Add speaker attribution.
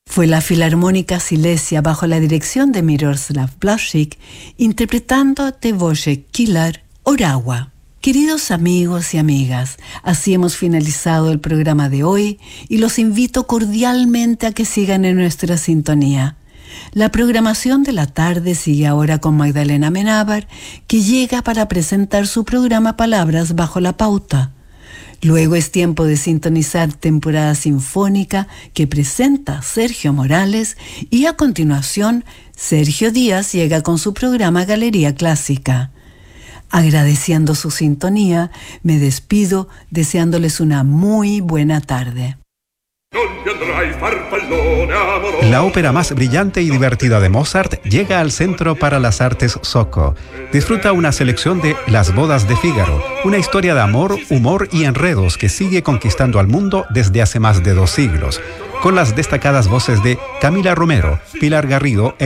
Speaker 1: Fue la Filarmónica Silesia bajo la dirección de Miroslav Błaszczyk interpretando de Wojciech Kilar, Oragua. Queridos amigos y amigas, así hemos finalizado el programa de hoy y los invito cordialmente a que sigan en nuestra sintonía. La programación de la tarde sigue ahora con Magdalena Amenábar, que llega para presentar su programa Palabras bajo la pauta. Luego es tiempo de sintonizar Temporada Sinfónica, que presenta Sergio Morales, y a continuación Sergio Díaz llega con su programa Galería Clásica. Agradeciendo su sintonía, me despido deseándoles una muy buena tarde.
Speaker 2: La ópera más brillante y divertida de Mozart llega al Centro para las Artes Soko. Disfruta una selección de Las bodas de Fígaro, una historia de amor, humor y enredos que sigue conquistando al mundo desde hace más de 2 siglos, con las destacadas voces de Camila Romero, Pilar Garrido